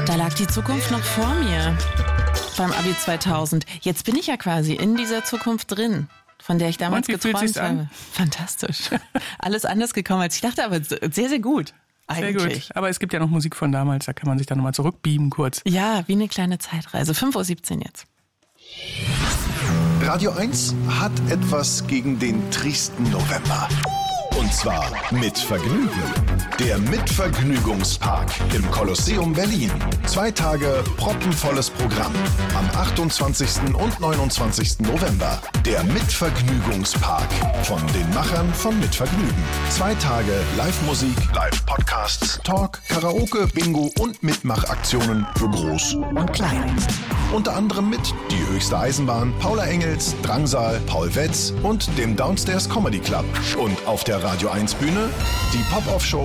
Da lag die Zukunft noch vor mir beim Abi 2000. Jetzt bin ich ja quasi in dieser Zukunft drin, von der ich damals geträumt habe. Fantastisch. Alles anders gekommen, als ich dachte, aber sehr, sehr gut. Eigentlich. Sehr gut. Aber es gibt ja noch Musik von damals, da kann man sich dann nochmal zurückbeamen kurz. Ja, wie eine kleine Zeitreise. 5:17 Uhr jetzt. Radio 1 hat etwas gegen den tristen November. Und zwar mit Vergnügen. Der Mitvergnügungspark im Kolosseum Berlin. 2 Tage proppenvolles Programm. Am 28. und 29. November. Der Mitvergnügungspark von den Machern von Mitvergnügen. 2 Tage Live-Musik, Live-Podcasts, Talk, Karaoke, Bingo und Mitmachaktionen für Groß und Klein. Unter anderem mit Die höchste Eisenbahn, Paula Engels, Drangsal, Paul Wetz und dem Downstairs Comedy Club. Und auf der Radio 1 Bühne die Pop-Off-Show